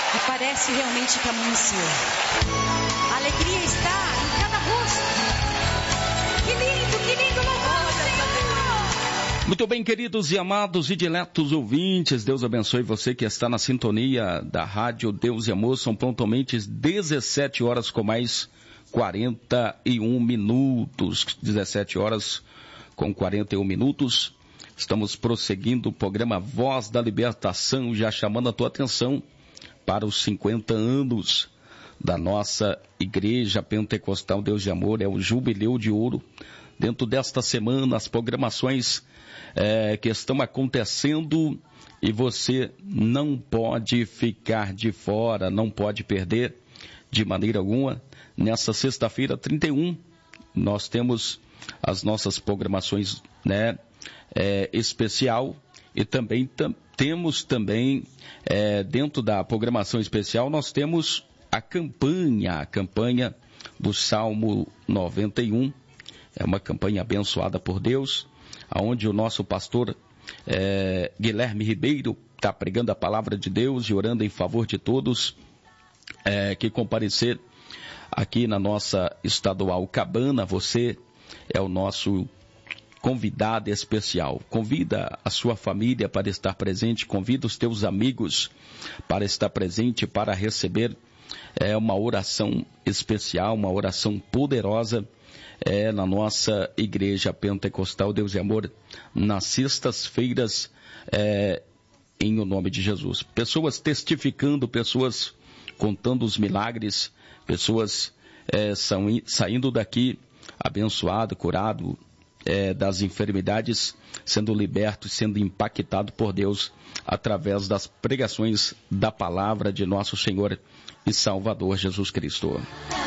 E parece realmente que amanheceu. A alegria está em cada rosto. Que lindo louvor ao Senhor. Muito bem, queridos e amados e diletos ouvintes, Deus abençoe você que está na sintonia da Rádio Deus e Amor. São pontualmente 17 horas com mais 41 minutos. 17 horas com 41 minutos. Estamos prosseguindo o programa Voz da Libertação, já chamando a tua atenção para os 50 anos da nossa Igreja Pentecostal Deus de Amor. É o Jubileu de Ouro. Dentro desta semana, as programações que estão acontecendo e você não pode ficar de fora, não pode perder de maneira alguma. Nessa sexta-feira, 31, nós temos as nossas programações, especial, e também temos também, dentro da programação especial, nós temos a campanha do Salmo 91, é uma campanha abençoada por Deus, onde o nosso pastor Guilherme Ribeiro está pregando a palavra de Deus e orando em favor de todos que comparecer aqui na nossa estadual Cabana. Você é o nosso convidado especial. Convida a sua família para estar presente, convida os teus amigos para estar presente, para receber uma oração especial, uma oração poderosa na nossa Igreja Pentecostal Deus e Amor, nas sextas-feiras, em o nome de Jesus. Pessoas testificando, pessoas contando os milagres, pessoas saindo daqui abençoado, curado das enfermidades, sendo liberto, sendo impactado por Deus através das pregações da palavra de nosso Senhor e Salvador Jesus Cristo.